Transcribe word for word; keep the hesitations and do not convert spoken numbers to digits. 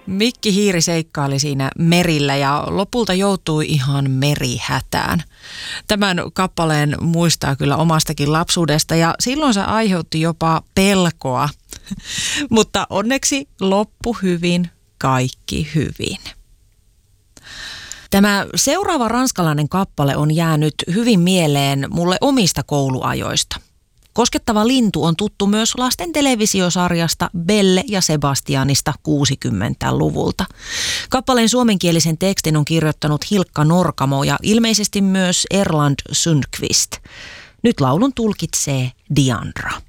Mikki Hiiri seikkaili siinä merillä ja lopulta joutui ihan merihätään. Tämän kappaleen muistaa kyllä omastakin lapsuudesta ja silloin se aiheutti jopa pelkoa. Mutta onneksi loppu hyvin, kaikki hyvin. Tämä seuraava ranskalainen kappale on jäänyt hyvin mieleen mulle omista kouluajoista. Koskettava lintu on tuttu myös lasten televisiosarjasta Belle ja Sebastianista kuusikymmentäluvulta. Kappaleen suomenkielisen tekstin on kirjoittanut Hilkka Norkamo ja ilmeisesti myös Erland Sundqvist. Nyt laulun tulkitsee Diandra.